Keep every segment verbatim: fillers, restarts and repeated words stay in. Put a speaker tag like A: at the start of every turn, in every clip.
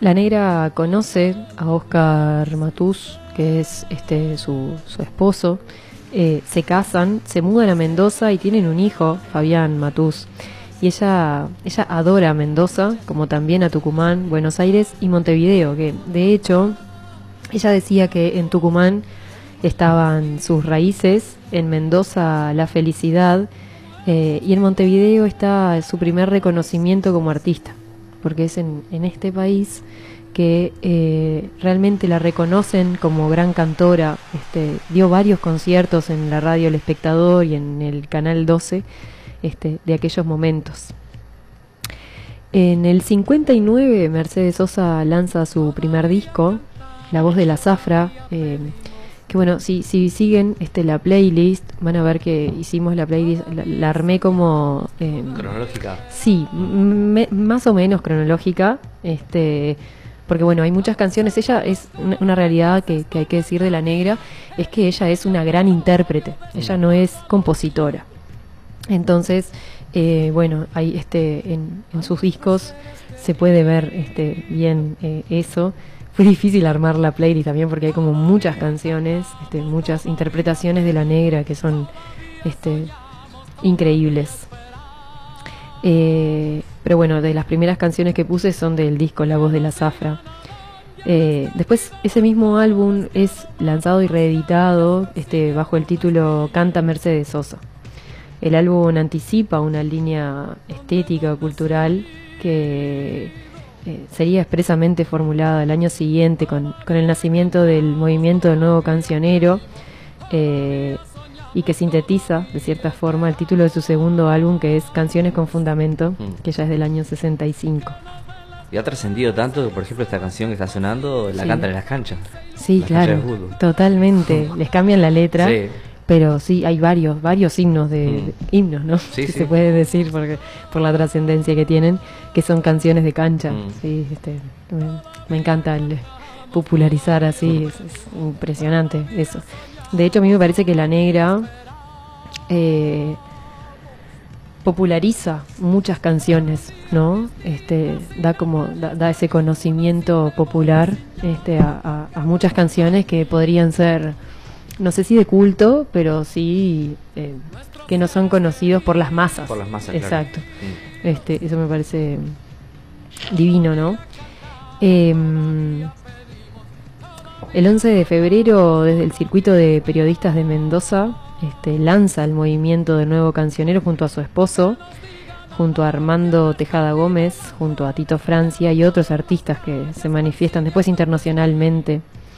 A: La negra conoce a Oscar Matús, que es este su, su esposo. Eh, se casan, se mudan a Mendoza y tienen un hijo, Fabián Matús. Y ella, ella adora Mendoza, como también a Tucumán, Buenos Aires y Montevideo, que de hecho ella decía que en Tucumán estaban sus raíces, en Mendoza la felicidad, eh, y en Montevideo está su primer reconocimiento como artista, porque es en, en este país que eh, realmente la reconocen como gran cantora. Este, dio varios conciertos en la radio El Espectador y en el Canal doce este, de aquellos momentos. En el cincuenta y nueve Mercedes Sosa lanza su primer disco, La Voz de la Zafra, eh, que bueno, si, si siguen este, la playlist, van a ver que hicimos la playlist, la, la armé como... Eh,
B: ¿Cronológica?
A: Sí, me, más o menos cronológica, este... porque bueno, hay muchas canciones. Ella es una, una realidad que, que hay que decir de la negra, es que ella es una gran intérprete, ella no es compositora. Entonces, eh, bueno, hay este en, en sus discos se puede ver este bien eh, eso. Fue difícil armar la playlist también porque hay como muchas canciones, este, muchas interpretaciones de la negra que son este increíbles. Eh, pero bueno, de las primeras canciones que puse son del disco La Voz de la Zafra. Eh, después ese mismo álbum es lanzado y reeditado este, bajo el título Canta Mercedes Sosa. El álbum anticipa una línea estética, cultural, que eh, sería expresamente formulada el año siguiente con, con el nacimiento del movimiento del nuevo cancionero, eh, y que sintetiza, de cierta forma, el título de su segundo álbum, que es Canciones con Fundamento, mm. que ya es del año sesenta y cinco.
B: Y ha trascendido tanto que, por ejemplo, esta canción que está sonando la sí. cantan en las canchas.
A: Sí,
B: las
A: claro,
B: canchas de fútbol.
A: Totalmente. Les cambian la letra, sí. pero sí, hay varios varios himnos de, mm. de himnos, ¿no?
B: Sí,
A: que
B: sí.
A: se puede decir porque por la trascendencia que tienen, que son canciones de cancha. Mm. Sí, este, me, me encanta el popularizar así, mm. es, es impresionante eso. De hecho, a mí me parece que la negra eh, populariza muchas canciones, ¿no? Este, da como da, da ese conocimiento popular este, a, a, a muchas canciones que podrían ser, no sé si de culto, pero sí eh, que no son conocidos por las masas.
B: Por las masas,
A: exacto.
B: Claro. Mm.
A: Este, eso me parece divino, ¿no? Eh, El once de febrero, desde el circuito de periodistas de Mendoza, este, lanza el movimiento del nuevo cancionero junto a su esposo, junto a Armando Tejada Gómez, junto a Tito Francia y otros artistas que se manifiestan después internacionalmente.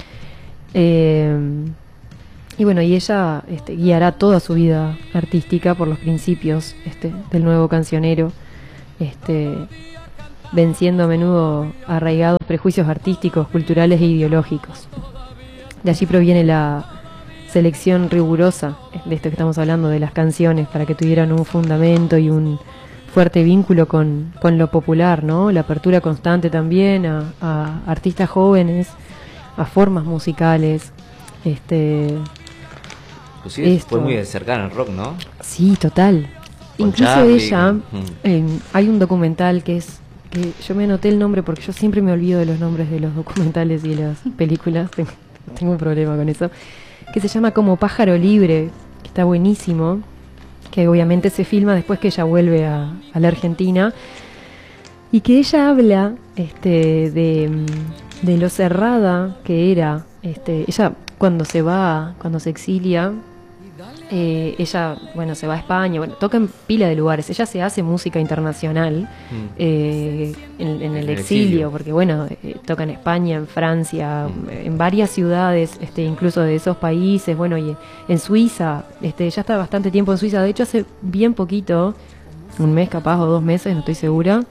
A: Eh, y bueno, y ella este, guiará toda su vida artística por los principios este, del nuevo cancionero, este, venciendo a menudo arraigados prejuicios artísticos, culturales e ideológicos. De allí proviene la selección rigurosa de esto que estamos hablando, de las canciones, para que tuvieran un fundamento y un fuerte vínculo con, con lo popular, ¿no? La apertura constante también a, a artistas jóvenes, a formas musicales. Este,
B: Inclusive fue muy cercana al rock, ¿no?
A: Sí, total. Con Incluso Charlie, ella, con... eh, hay un documental que es que yo me anoté el nombre porque yo siempre me olvido de los nombres de los documentales y las películas, tengo, tengo un problema con eso, que se llama Como Pájaro Libre, que está buenísimo, que obviamente se filma después que ella vuelve a, a la Argentina, y que ella habla este, de, de lo cerrada que era, este, ella cuando se va, cuando se exilia, Eh, ella, bueno, se va a España, bueno, toca en pila de lugares, ella se hace música internacional mm. eh, en, en, en el, el exilio, exilio, porque bueno, eh, toca en España, en Francia, mm. en varias ciudades, este, incluso de esos países, bueno, y en Suiza, este, ya está bastante tiempo en Suiza, de hecho hace bien poquito, un mes capaz o dos meses, no estoy segura,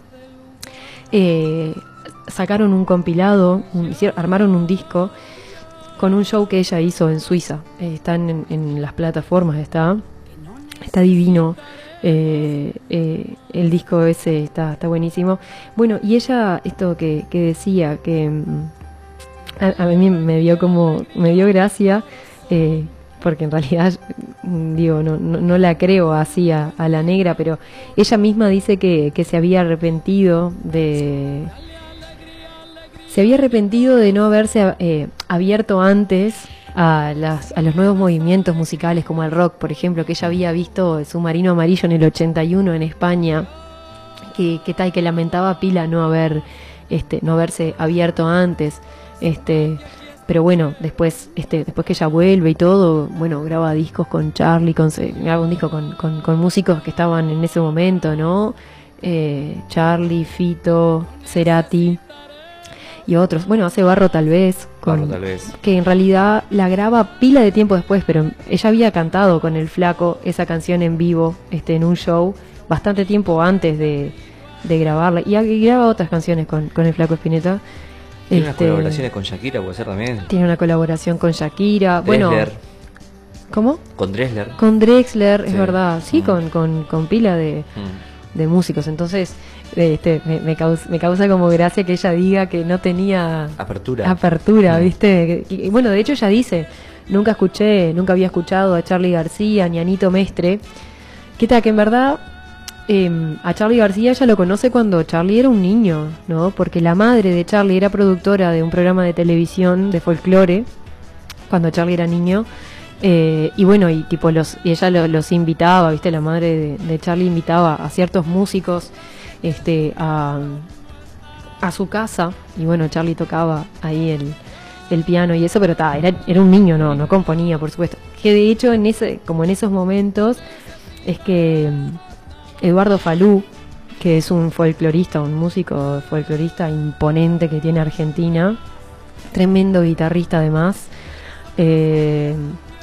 A: eh, sacaron un compilado, un, hicieron, armaron un disco con un show que ella hizo en Suiza. Eh, están en, en las plataformas, está está divino. Eh, eh, el disco ese está, está buenísimo. Bueno, y ella, esto que, que decía, que a, a mí me dio como, me dio gracia, eh, porque en realidad, digo, no, no, no la creo así a, a la negra, pero ella misma dice que, que se había arrepentido de... se había arrepentido de no haberse eh, abierto antes a, las, a los nuevos movimientos musicales como el rock, por ejemplo, que ella había visto el Submarino Amarillo en el ochenta y uno en España, que, que tal, que lamentaba pila no haber este, no haberse abierto antes, este, pero bueno, después, este, después que ella vuelve y todo, bueno, graba discos con Charlie, con, graba un disco con, con, con músicos que estaban en ese momento, ¿no? Eh, Charlie, Fito, Cerati y otros. Bueno, hace Barro tal vez, con,
B: Barro tal vez,
A: que en realidad la graba pila de tiempo después, pero ella había cantado con el Flaco esa canción en vivo, este, en un show, bastante tiempo antes de, de grabarla. Y, y graba otras canciones con, con el Flaco Spinetta.
B: Tiene
A: este,
B: unas colaboraciones con Shakira, puede ser también.
A: Tiene una colaboración con Shakira.
B: Drexler.
A: Bueno, ¿cómo?
B: Con Drexler.
A: Con Drexler, es
B: Sí.
A: verdad. Sí,
B: Mm.
A: con, con, con pila de,
B: Mm.
A: de músicos. Entonces, este, me, me, causa, me causa como gracia que ella diga que no tenía
B: Apertura.
A: apertura,
B: Mm.
A: ¿viste? Y, y bueno, de hecho ella dice, nunca escuché, nunca había escuchado a Charly García ni a Nito Mestre. ¿Qué tal? Que en verdad eh, a Charly García ella lo conoce cuando Charly era un niño, ¿no? Porque la madre de Charly era productora de un programa de televisión de folclore cuando Charly era niño. Eh, y bueno, y tipo los y ella lo, los invitaba, ¿viste? La madre de, de Charly invitaba a ciertos músicos este a, a su casa, y bueno, Charly tocaba ahí el, el piano y eso, pero ta, era, era un niño, no, no componía, por supuesto. Que de hecho en ese, como en esos momentos, es que mm, Eduardo Falú, que es un folclorista, un músico folclorista imponente que tiene Argentina, tremendo guitarrista además, eh,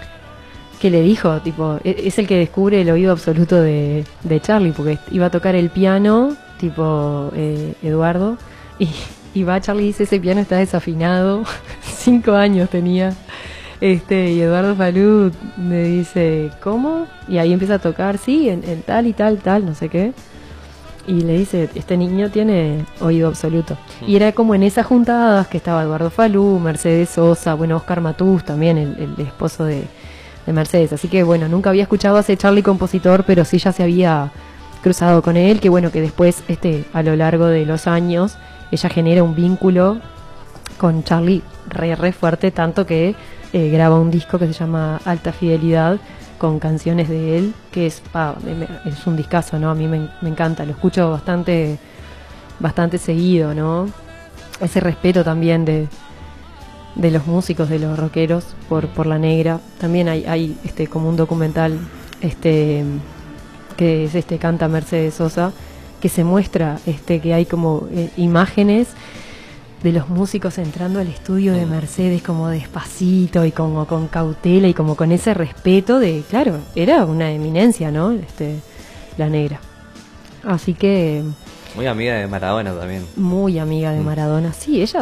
A: que le dijo, tipo, e- es el que descubre el oído absoluto de, de Charly, porque iba a tocar el piano, tipo, eh, Eduardo, y, y va Charly y dice, ese piano está desafinado, cinco años tenía, este, y Eduardo Falú me dice, ¿cómo? Y ahí empieza a tocar, sí, en, en tal y tal, tal, no sé qué, y le dice, este niño tiene oído absoluto. Y era como en esas juntadas que estaba Eduardo Falú, Mercedes Sosa, bueno, Oscar Matús también, el, el esposo de, de Mercedes. Así que bueno, nunca había escuchado a ese Charly compositor, pero sí ya se había cruzado con él, que bueno, que después, este, a lo largo de los años, ella genera un vínculo con Charly re, re fuerte, tanto que eh, graba un disco que se llama Alta Fidelidad, con canciones de él, que es, ah, es un discazo, ¿no? A mí me, me encanta, lo escucho bastante bastante seguido, ¿no? Ese respeto también de, de los músicos, de los rockeros por, por la negra. También hay, hay este como un documental este que es este Canta Mercedes Sosa, que se muestra este que hay como eh, imágenes de los músicos entrando al estudio de Mercedes como despacito y como con cautela y como con ese respeto de, claro, era una eminencia, ¿no? Este, la negra. Así que
B: Muy amiga de Maradona también.
A: muy amiga de Maradona. Sí, ella